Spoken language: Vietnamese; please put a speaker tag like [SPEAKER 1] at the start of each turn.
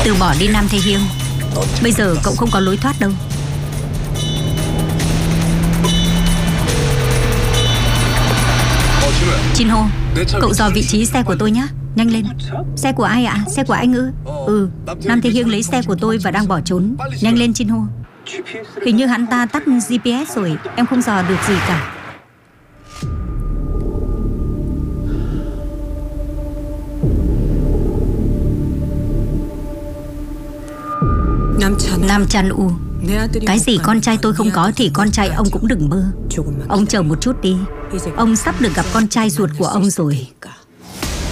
[SPEAKER 1] Từ bỏ đi Nam Thế Hiên. Bây giờ cậu không có lối thoát đâu. Jin Ho, cậu dò vị trí xe của tôi nhé. Nhanh lên. Xe của ai ạ? Xe của anh ư? Nam Thế Hiên lấy xe của tôi và đang bỏ trốn. Nhanh lên Jin Ho. Hình như hắn ta tắt GPS rồi. Em không dò được gì cả. Nam Chan U, cái gì con trai tôi không có thì con trai ông cũng đừng mơ. Ông chờ một chút đi. Ông sắp được gặp con trai ruột của ông rồi.